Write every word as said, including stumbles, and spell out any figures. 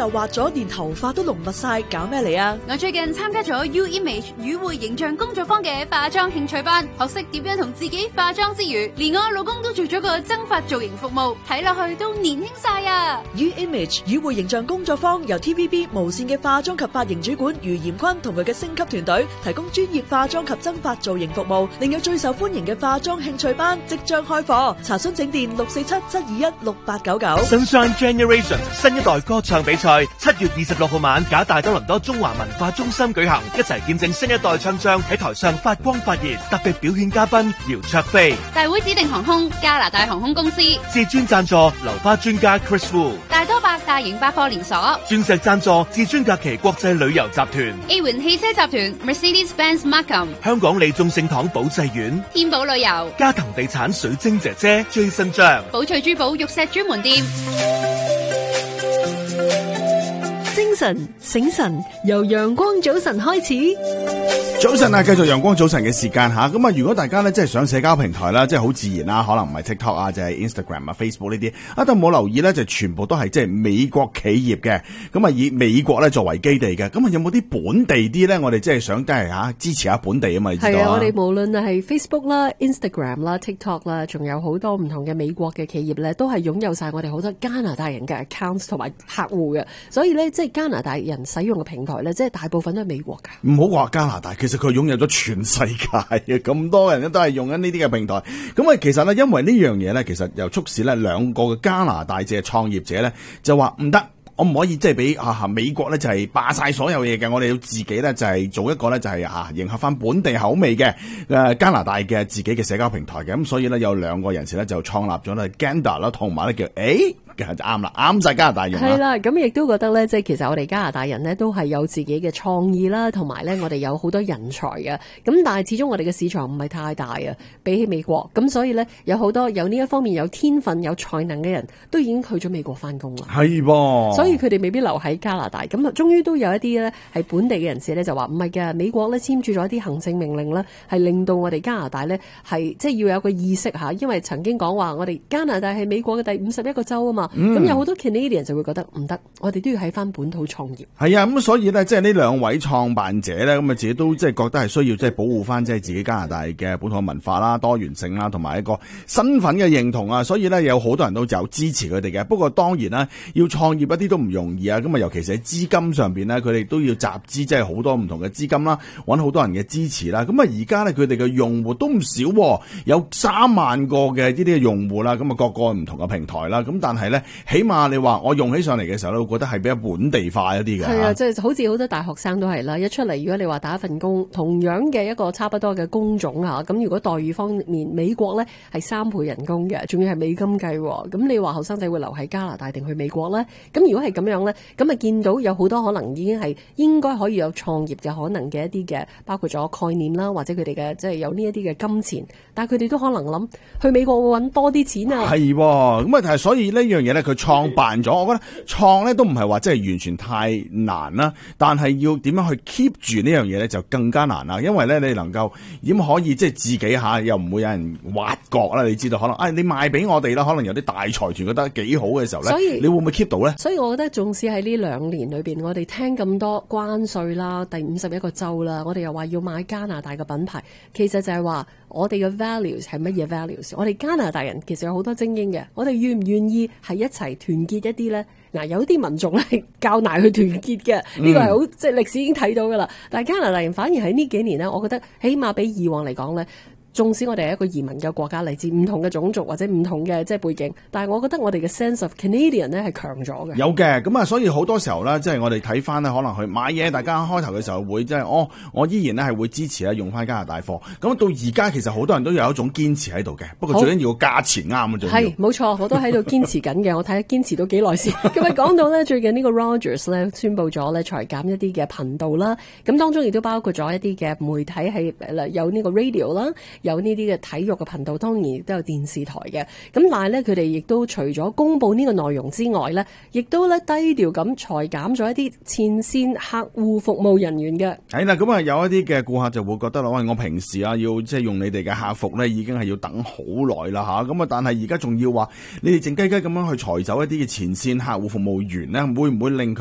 又滑咗，連頭髮都濃密晒，搞咩嚟啊？ 我最近參加咗 U Image 語匯形象工作坊嘅化妝興趣班，學識點樣同自己化妝之餘，連我老公都做咗個增髮造型服務，睇落去都年輕晒啊 ！U Image 語匯形象工作坊由 T V B 無線嘅化妝及髮型主管余炎坤同佢嘅星級團隊提供專業化妝及增髮造型服務，另有最受歡迎嘅化妝興趣班即將開課，查詢請電六四七七二一六八九九。 Sunshine Generation 新一代歌唱比賽七月二十六號晚，假大多倫多中華文化中心舉行，一齊見證新一代唱將喺台上發光發熱。特別表演嘉賓姚焯菲， 大會指定航空加拿大航空公司， 至尊贊助流花專家 Chris Wu， 大多百大型百貨連鎖， 鑽石贊助至尊假期國際旅遊集團， A 環汽車集團 Mercedes-Benz Markham， 香港利眾聖堂保濟院， 天寶旅遊， 嘉騰地產水晶姐姐 Jason 張， 寶翠珠寶玉石專門店。 精神醒神，由陽光早晨開始。 早晨啊，繼續陽光早晨嘅時間吓。咁啊，如果大家咧即係上社交平台啦，即係好自然啦，可能唔係 TikTok 啊，就係 Instagram 啊、Facebook 呢啲啊，但冇留意咧，就全部都係即係美國企業嘅。咁啊，以美國咧作為基地嘅。咁啊，有冇啲本地啲咧？我哋即係想都係吓支持下本地啊嘛，你知道啊？ 係啊，我哋無論係 Facebook 啦、Instagram 啦、TikTok 啦，仲有好多唔同嘅美國嘅企業咧，都係擁有晒我哋好多加拿大人嘅 accounts 同埋客戶嘅。所以咧，即係加拿大人使用嘅平台咧，即係大部分都係美國㗎。 唔好話加拿大，其實佢擁有咗全世界嘅，咁多人咧都係用緊呢啲嘅平台。咁啊，其實咧，因為呢樣嘢咧，其實又促使咧兩個嘅加拿大嘅創業者咧就話唔得，我唔可以即係俾啊美國咧就係霸晒所有嘢嘅，我哋要自己咧就係做一個咧就係啊迎合翻本地口味嘅誒加拿大嘅自己嘅社交平台嘅。咁所以咧有兩個人士咧就創立咗咧 Gander 啦，同埋咧叫誒。就啱啦，啱晒加拿大用啦。 係啦，咁亦都覺得咧，即係其實我哋加拿大人呢，都係有自己嘅創意啦，同埋咧我哋有好多人才嘅。咁但係始終我哋嘅市場唔係太大啊，比起美國。咁所以咧有好多有呢一方面有天分、有才能嘅人都已經去咗美國翻工啦。 係噃， 所以佢哋未必留喺加拿大。咁啊，終於都有一啲咧係本地嘅人士咧就話唔係嘅，美國咧簽署咗一啲行政命令咧，係令到我哋加拿大咧係即係要有個意識吓，因為曾經講話我哋加拿大係美國嘅第五十一個州啊嘛。咁、嗯、有好多 Canadian 就會覺得唔得，我哋都要喺翻本土創業。 係啊，咁所以咧，即係呢兩位創辦者咧，咁啊自己都即係覺得係需要即係保護翻即係自己加拿大嘅本土文化啦、多元性啦，同埋一個身份嘅認同啊。所以咧有好多人都有支持佢哋嘅。不過當然啦，要創業一啲都唔容易啊。咁啊，尤其是喺資金上邊咧，佢哋都要集資，即係好多唔同嘅資金啦，揾好多人嘅支持啦。咁啊，而家咧佢哋嘅用戶都唔少，有三萬個嘅呢啲嘅用戶啦。咁啊，各個唔同嘅平台啦。咁但係咧，起碼你話我用起上嚟嘅時候咧，我覺得係比較本地化一啲嘅。 係啊，即係好似好多大學生都係啦，一出嚟如果你話打一份工，同樣嘅一個差不多嘅工種嚇，咁如果待遇方面，美國咧係三倍人工嘅，仲要係美金計。咁你話後生仔會留喺加拿大定去美國咧？咁如果係咁樣咧，咁啊見到有好多可能已經係應該可以有創業嘅可能嘅一啲嘅，包括咗概念啦，或者佢哋嘅即係有呢一啲嘅金錢，但係佢哋都可能諗去美國會揾多啲錢啊。 係喎，咁啊係，所以呢樣嘢咧，佢創辦咗，我覺得創咧都唔係話即係完全太難啦，但係要點樣去 keep 住呢樣嘢咧就更加難啦，因為咧你能夠點可以即係自己下又唔會有人挖角啦？你知道可能啊、哎，你賣俾我哋啦，可能有啲大財團覺得幾好嘅時候咧，所以你會唔會 keep 到咧？ 所以我覺得縱使喺呢兩年裏邊，我哋聽咁多關稅啦，第五十一個州啦，我哋又話要買加拿大嘅品牌，其實就係話我哋嘅 values 係乜嘢 values？ 我哋加拿大人其實有好多精英嘅，我哋願唔願意係一齊團結一啲咧？嗱，有啲民眾咧係較難去團結嘅，呢、嗯、個係好即係歷史已經睇到噶啦。但係加拿大人反而喺呢幾年咧，我覺得起碼比以往嚟講咧。縱使我哋係一個移民嘅國家，嚟自唔同嘅種族或者唔同嘅即係背景，但係我覺得我哋嘅 sense of Canadian 咧係強咗嘅。 有嘅，咁啊，所以好多時候咧，即係我哋睇翻咧，可能去買嘢，大家開頭嘅時候會即係，哦，我依然咧係會支持咧用翻加拿大貨。咁到而家其實好多人都有一種堅持喺度嘅，不過最緊要個價錢啱啊，最係冇錯，我都喺度堅持緊嘅。我睇下堅持到幾耐先。咁啊，講到咧最近呢個 Rogers 咧宣布咗咧裁減一啲嘅頻道啦，咁當中亦都包括咗一啲嘅媒體係有呢個 radio 啦，有呢啲嘅體體育嘅頻道當然亦都有電視台嘅，咁但係咧佢哋亦都除咗公布呢個內容之外咧，亦都咧低調咁裁減咗一啲前線客戶服務人員嘅。 係啦，咁啊有一啲嘅顧客就會覺得啦，喂，我平時啊要即係用你哋嘅客服咧，已經係要等好耐啦吓，咁啊但係而家仲要話你哋靜雞雞咁樣去裁走一啲嘅前線客戶服務員咧，會唔會令佢